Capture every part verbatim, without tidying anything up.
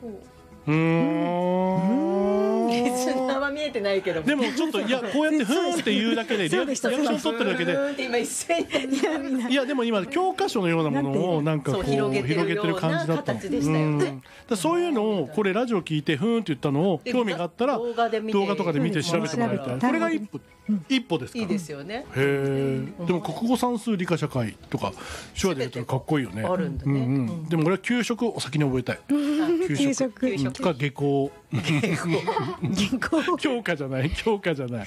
うーんリスナーは見えてないけどもでもちょっといやこうやってふーんって言うだけでリアクション取ってるだけでふーんって今一斉にいやでも今教科書のようなものをなんかこうそう広げてる広げてる感じだったのような形でしたよねうんだそういうのをこれラジオ聞いてふーんって言ったのを興味があったら動画で見て動画とかで見て調べてもらいたいこれが一歩一歩ですかいいですよね。 へえでも国語算数理科社会とか手話で言ったらかっこいいよねあるんだねうんうんでも俺は給食を先に覚えたい給食給食か下校原稿教科じゃない教科じゃない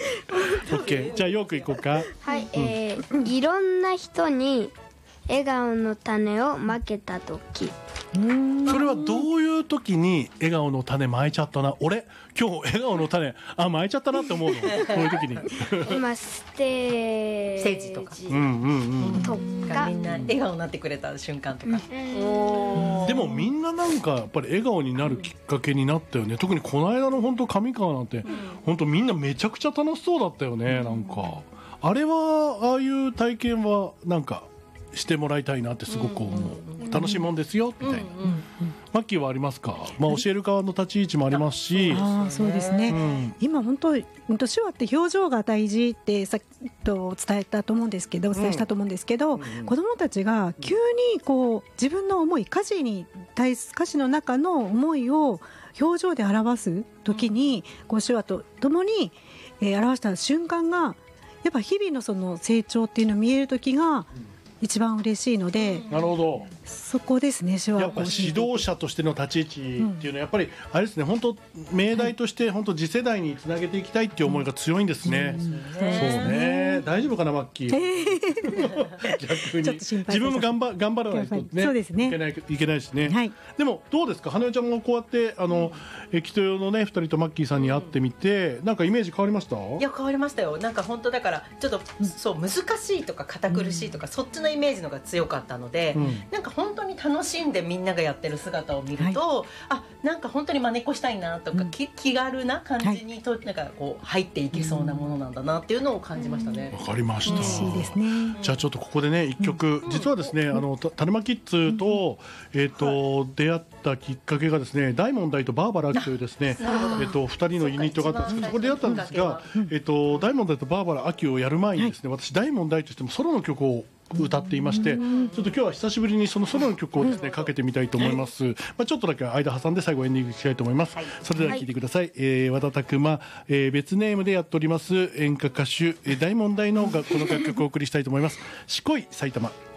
OK じゃあよく行こうかはい、えー、いろんな人に笑顔の種をまけたとき。 それはどういう時に笑顔の種まいちゃったな俺今日笑顔の種あまいちゃったなって思うのこういう時に今ステージステージとかうんうんうんとかがみんな笑顔になってくれた瞬間とか、 でもみんななんかやっぱり笑顔になるきっかけになったよね特にこの間の本当上川なんて本当みんなめちゃくちゃ楽しそうだったよねなんかあれはああいう体験はなんかしてもらいたいなってすごく思う楽しいもんですよみたいなマッキーはありますか、まあ、教える側の立ち位置もありますしああそうですね、 うん、 今本当本当手話って表情が大事ってさっきと伝えたと思うんですけどお伝えしたと思うんですけど、うん、子どもたちが急にこう自分の思い歌詞に対す歌詞の中の思いを表情で表す時に、うん、こう手話とともに、えー、表した瞬間がやっぱ日々のその成長っていうのを見える時が一番嬉しいので、 なるほどそこですね手話やっぱ指導者としての立ち位置っていうのはやっぱりあれですね本当命題として本当次世代につなげていきたいっていう思いが強いんですね、うん、そうね大丈夫かなマッキー逆に自分も頑張頑張らないとねそうですねいけないいけないしね、はい、でもどうですか花代ちゃんもこうやってあの駅豊のねふたりとマッキーさんに会ってみて、うん、なんかイメージ変わりました？ いや変わりましたよなんか本当だからちょっと、うん、そう難しいとか堅苦しいとか、うん、そっちのイメージのが強かったので、うん、なんか本当に楽しんでみんながやってる姿を見ると、はい、あなんか本当に真似っこしたいなとか、うん、気, 気軽な感じにと、はい、なんかこう入っていけそうなものなんだなっていうのを感じましたね。 わかりました。 嬉しいですね。 じゃあちょっとここでね一曲、うん、実はですね、うん、あの種まキッズと、うん、えっ、ー、と、はい、出会ったきっかけがですね大門大とバーバラというですねえっ、ー、とふたりのユニットがあったんですけどそこで出会ったんですが、えっ、ー、と大門大とバーバラ秋をやる前にですね、はい、私大門大としてもソロの曲を歌っていましてちょっと今日は久しぶりにそのソロの曲をですねかけてみたいと思います、まあ、ちょっとだけ間挟んで最後エンディングいきたいと思います、はい、それでは聴いてください、はいえー、和田拓馬、えー、別ネームでやっております演歌歌手大門大のこの楽曲をお送りしたいと思いますしこい埼玉。